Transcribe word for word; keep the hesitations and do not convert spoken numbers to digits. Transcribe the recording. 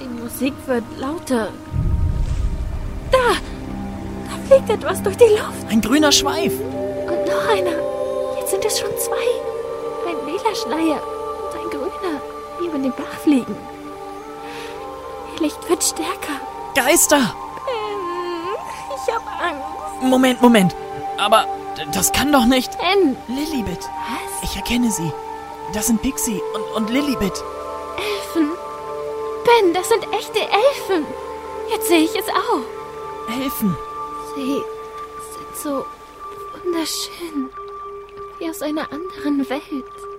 Die Musik wird lauter. Da! Da fliegt etwas durch die Luft. Ein grüner Schweif. Und noch einer. Jetzt sind es schon zwei. Ein lila Schleier und ein grüner, die über den Bach fliegen. Ihr Licht wird stärker. Geister! Ben, ich hab Angst. Moment, Moment. Aber d- das kann doch nicht... Ben! Lilibet. Was? Ich erkenne sie. Das sind Pixie und, und Lilibet. Elfen? Ben, das sind echte Elfen. Jetzt sehe ich es auch. Elfen. Sie sind so wunderschön. Wie aus einer anderen Welt.